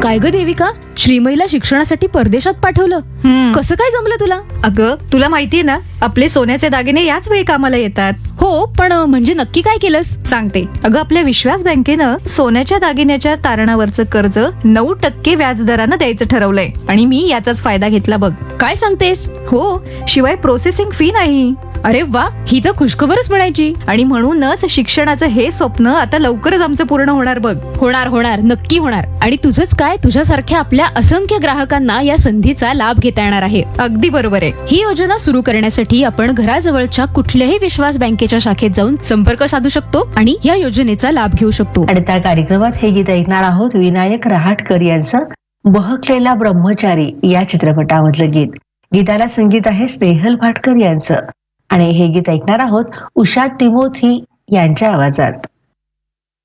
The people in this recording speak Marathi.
काय ग देविका, श्रीमईला शिक्षणासाठी परदेशात पाठवलं? कसं काय जमलं तुला? अगं, तुला माहितीये ना, आपले सोन्याचे दागिने याच वेळी कामाला येतात. हो, पण म्हणजे नक्की काय केलंस? सांगते. अगं, आपल्या विश्वास बँकेनं सोन्याच्या दागिन्याच्या तारणावरचं कर्ज 9% व्याजदरानं द्यायचं ठरवलंय आणि मी याचाच फायदा घेतला बघ. काय सांगतेस? हो, शिवाय प्रोसेसिंग फी नाही. अरे वा, ही तर खुशखबरच म्हणायची. आणि म्हणूनच शिक्षणाचं हे स्वप्न आता लवकरच आमचं पूर्ण होणार बघ. होणार, नक्की होणार. आणि तुझंच काय, तुझ्यासारख्या आपल्या असंख्य ग्राहकांना या संधीचा लाभ घेता येणार आहे. अगदी बरोबर आहे. ही योजना सुरू करण्यासाठी आपण घराजवळच्या कुठल्याही विश्वास बँकेच्या शाखेत जाऊन संपर्क साधू शकतो आणि या योजनेचा लाभ घेऊ शकतो. आणि त्या कार्यक्रमात हे गीत ऐकणार आहोत विनायक रहाटकर यांचं बहकलेला ब्रह्मचारी या चित्रपटामधलं गीत. गीताला संगीत आहे स्नेहल भाटकर यांचं आणि हे गीत ऐकणार आहोत उषा तिमोथी यांच्या आवाजात.